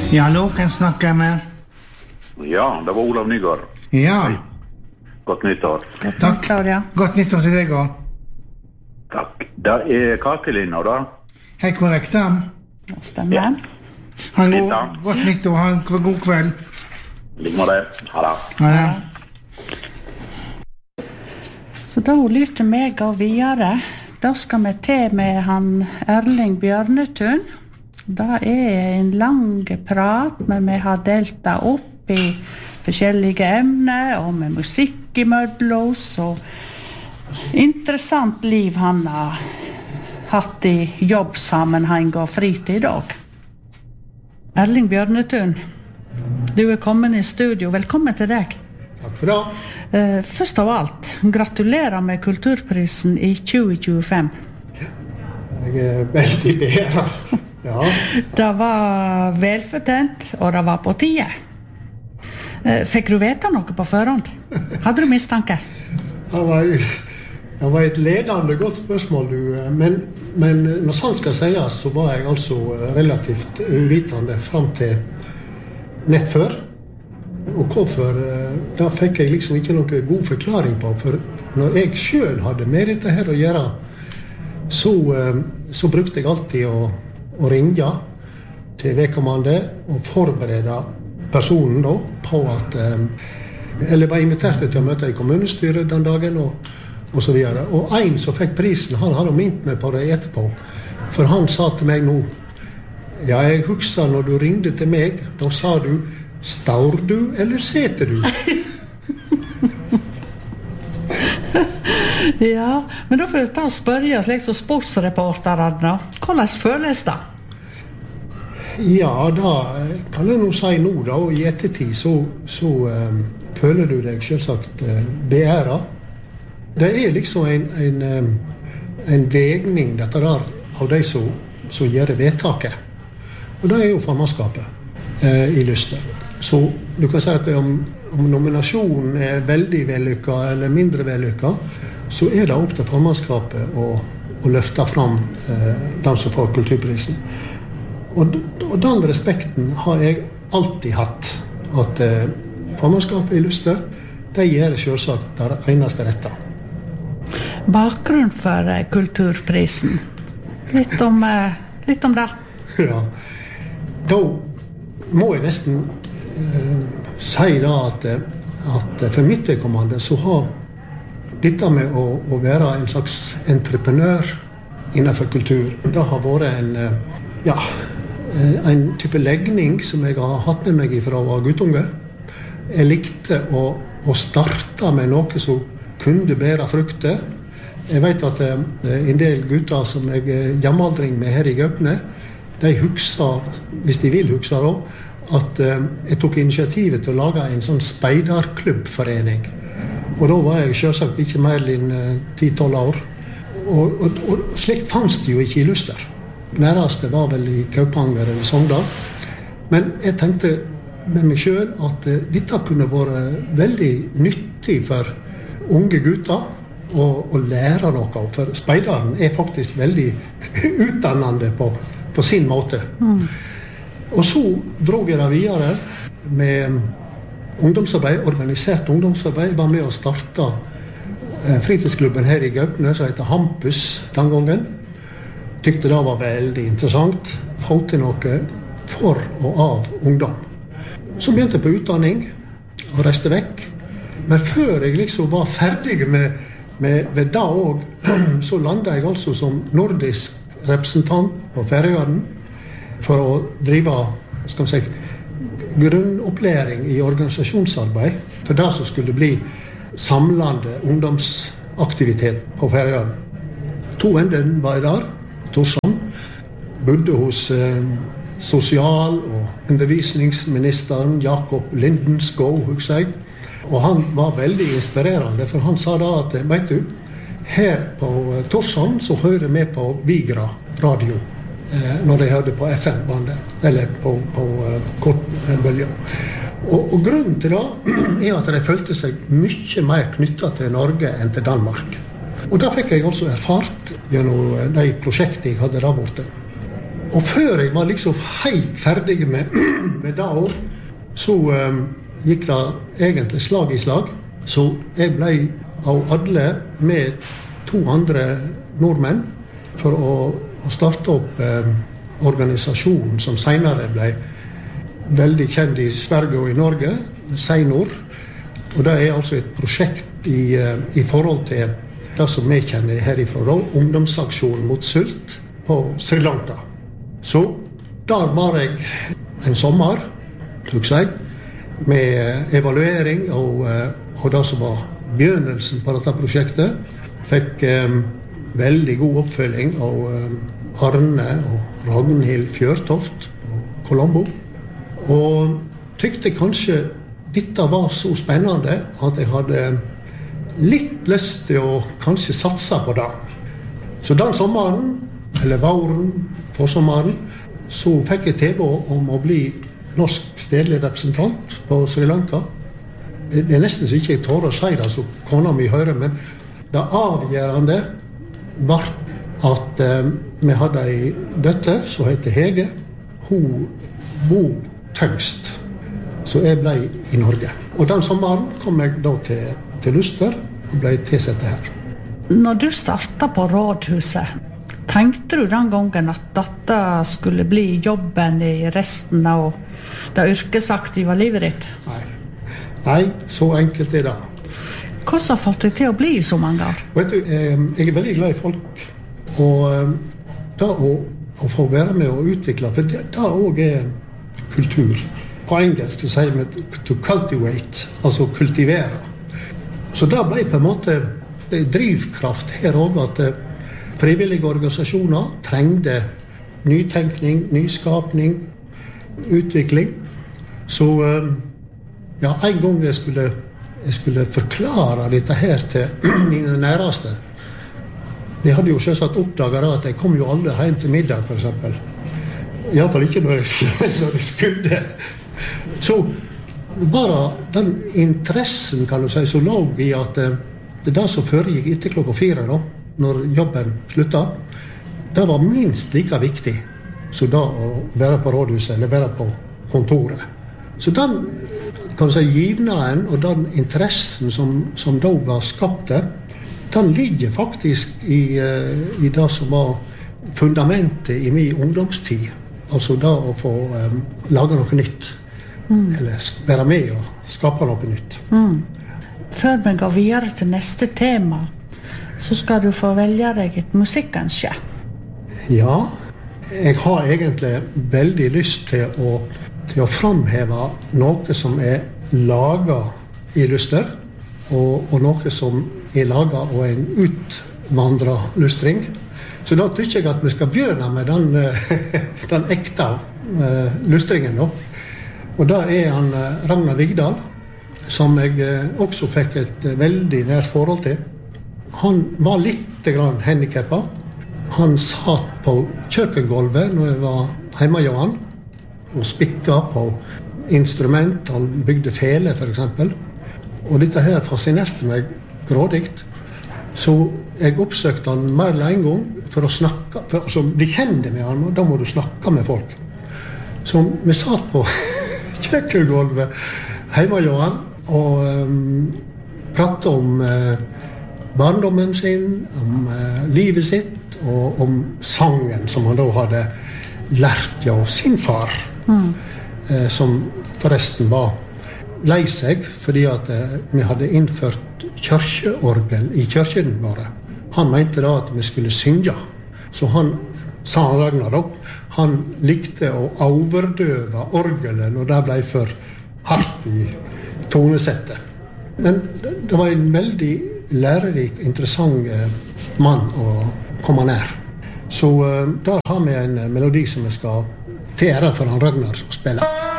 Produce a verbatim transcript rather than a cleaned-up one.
Ja, hallo, kan snakke jeg med? Ja, det var Olav Nygaard. Ja. Hei. Godt nyttår. Godt Takk. nyttår, ja. Godt nyttår til deg også. Takk. Det er kakelinna da. Helt korrekt, da. Det stemmer. Ja. Ha en god, Nyttår. godt nyttår, ha en god kveld. Ligg med det. Ha det. Ha det. Så da lyrte meg gå videre. Da skal vi til med han Erling Bjørnetun. Det er en lang prat, men vi har delt det opp i forskjellige emner, og med musikk i mødlos, og interessant liv han har hatt i jobbsammenheng og fritid også. Erling Bjørnetun, du er kommet i studio. Velkommen til deg. Takk for det. Eh, Først av alt, gratulerer med Kulturprisen i tjue tjuefem. Jeg er veldig bedre. Ja. Det var velfortjent, og det var på tide. Eh, Fikk du vite noe på forhånd? Hadde du mistanke? Det var, det var et ledende godt spørsmål, du. Men, men når sant skal sies, så var jeg altså relativt uvitende frem til nett før. Og hvorfor, da fikk jeg liksom ikke noen god forklaring på. For når jeg selv hadde med dette her å gjøre, så, så brukte jeg alltid å og ringe til vedkommende og forberede personen da, på at eller var invitert til å møte i kommunestyret den dagen og, og så videre. Og en som fikk prisen, han hadde minnet meg på det etterpå, for han sa til meg nå, ja, jeg husker når du ringte til meg, da sa du, står du eller seter du? Ja, men da får jeg ta og spørre slik som sportsreporterne. Hvordan føles det? Ja, da kan jeg nå si nå da, og i ettertid så, så um, føler du deg selvsagt uh, beæret. Det er liksom en, en, um, en vegning dette der av de som, som gjør vedtaket. Og det er jo formannskapet uh, i Lyster. Så du kan si at om, om nominasjonen er veldig vellykket eller mindre vellykket, så er det opp til formannskapet å, å løfte fram uh, den som får kulturprisen. Og, og den respekten har jeg alltid hatt, at eh, formannskapet i Lyster, de gjør selvsagt det eneste rette. Bakgrunn for eh, kulturprisen. Litt om, eh, litt om det. Ja, da må jeg nesten eh, si da at, at for mitt vedkommende så har dette med å, å være en slags entreprenør innenfor kultur, det har vært en, ja, en type legning som jeg har hatt med meg fra guttunge. Jeg likte å, å starte med noe som kunne bære frukter. Jeg vet at eh, en del gutter som jeg er jamaldring med her i Gaupne, de husker, hvis de vil huske da, at eh, jeg tok initiativet til å lage en sånn speiderklubbforening. Og da var jeg selvsagt ikke mer enn ti tolv år. Og, og, og slikt fanns det jo ikke i Lyster. Nærmest var vel i Kaupanger eller Sogndal. Men jeg tenkte med meg selv at uh, dette kunne vært veldig nyttig for unge gutter å, å lære noe. For speideren er faktisk veldig utdannende på, på sin måte. Mm. Og så drog jeg det videre med ungdomsarbeid, organisert ungdomsarbeid. Jeg var med å starte uh, fritidsklubben her i Gaupne, som heter Hampus den gangen. Tykte det var veldig interessant, få til noe for og av ungdom. Så begynte jeg på utdanning og reiste vekk. Men før jeg liksom var ferdig med, med, med det også, så landet jeg altså som nordisk representant på Færøyene for å drive, skal vi si, grunnopplæring i organisasjonsarbeid for det som skulle bli samlende ungdomsaktivitet på Færøyene. To enden var jeg der. Torsson, bodde hos eh, sosial- og undervisningsministeren Jakob Lindenskov, husker jeg. Og han var veldig inspirerende, for han sa da at, vet du, her på eh, Torsson så hører vi på Vigra radio, eh, når de hørte på F M-bandet, eller på, på eh, kortbølger. Og, og grunnen til det er at de følte seg mye mer knyttet til Norge enn til Danmark. Og da fikk jeg altså erfart gjennom de prosjektene jeg hadde der borte. Og før jeg var liksom helt ferdig med, med det år, så um, gikk det egentlig slag i slag. Så jeg ble av alle med to andre nordmenn for å, å starte opp um, organisasjonen som senere ble veldig kjent i Sverige og i Norge, Seinor. Og det er altså et prosjekt i, uh, i forhold til det som vi kjenner herifra, da, ungdomsaksjonen mot sult på Sri Lanka. Så der var jeg en sommer, tror jeg, med evaluering og, og det som var begynnelsen på dette prosjektet. Fikk um, veldig god oppfølging av um, Arne og Ragnhild Fjørtoft og Colombo. Og tykte kanskje dette var så spennende at jeg hadde litt lyst til å kanskje satse på det. Så den sommeren, eller våren, forsommeren, så fikk jeg tilbud om å bli norsk stedlig representant på Sri Lanka. Det er nesten så ikke jeg tør å si det, så kona mi hører, men det avgjørende var at eh, vi hadde en døtter som heter Hege. Hun bor tyngst, så jeg ble i Norge. Og den sommeren kom jeg da til, til Luster og ble tilsatt her. Når du startet på rådhuset, tenkte du den gangen at dette skulle bli jobben i resten av det yrkesaktive livet ditt? Nei. Nei, så enkelt er det. Hva har fått deg til å bli så mange år? Vet du, jeg er veldig glad i folk. Og da å, å få være med og utvikle, for det, det også er kultur. På engelsk så sier vi to cultivate, altså kultivere. Så det ble på en måte drivkraft her også, at frivillige organisasjoner trengte nytenkning, nyskapning, utvikling. Så ja, en gang jeg skulle, jeg skulle forklare dette her til mine næreste. De hadde jo selvsagt oppdaget at jeg kom jo aldri hjem til middag, for eksempel. I hvert fall ikke når jeg, når jeg skulle. Så bare den interessen, kan du si, så lå i at det der som foregikk etter klokka fire da, når jobben sluttet, det var minst like viktig som da å være på rådhuset eller være på kontoret. Så den, kan du si, givnaden og den interessen som, som da var skapt, den ligger faktisk i, i det som var fundamentet i min ungdomstid. Altså da å få um, lage noe nytt, mm. eller være med og skape noe nytt. Mm. Før vi går videre til neste tema, så skal du få velge deg et musikkønske. Ja, jeg har egentlig veldig lyst til å, til å framheve noe som er laget i Luster, og, og noe som er laget av en utvandret lustring. Så da tykker jeg at vi skal begynne med den, den ekte uh, lustringen nå. Og da er han uh, Ragnar Vigdal, som jeg uh, også fikk et uh, veldig nært forhold til. Han var litt grann handikappet. Han satt på kjøkkengolvet når jeg var hjemme hos han, og spikket på instrument. Han bygde fele, for eksempel. Og dette her fascinerte meg grådigt. Så jeg oppsøkte han mer enn en gang for å snakke. For, altså, de kjenner med han, og da må du snakke med folk. Så vi satt på kjøkkengolvet hjemme hos han, og um, pratet om uh, barndommen sin, om uh, livet sitt, og om sangen som han da hadde lært av sin far, mm. uh, som forresten var lei seg, fordi at uh, vi hadde innført kirkeorgel i kirken våre. Han mente da at vi skulle synge. Så han, sa han Ragnar da, han likte å overdøve orgelen, og det ble for hardt i tonesettet. Men det, det var en veldig lærerik, interessant uh, mann å komme nær. Så uh, der har vi en melodi som vi skal til ære for han Ragnar å spille.